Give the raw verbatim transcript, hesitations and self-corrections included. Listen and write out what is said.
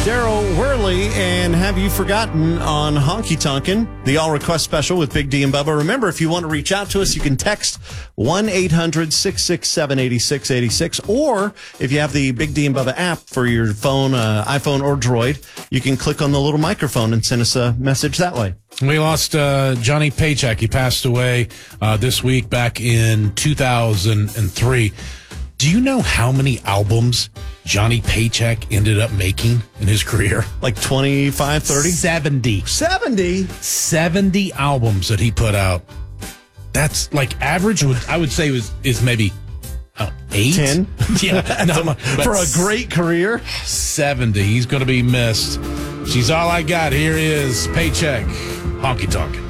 Daryl Worley and Have You Forgotten on Honky Tonkin', the All Request Special with Big D and Bubba. Remember, if you want to reach out to us, you can text one eight hundred six six seven eight six eight six, or if you have the Big D and Bubba app for your phone, uh, iPhone or Droid, you can click on the little microphone and send us a message that way. We lost uh, Johnny Paycheck. He passed away uh, this week back in two thousand three. Do you know how many albums Johnny Paycheck ended up making in his career? Like twenty-five, thirty? seventy. seventy? seventy albums that he put out. That's like average, would I would say was is maybe uh, eight? ten? Yeah. No, for a great career? seventy. He's going to be missed. She's all I got. Here is Paycheck. Honky Tonkin'.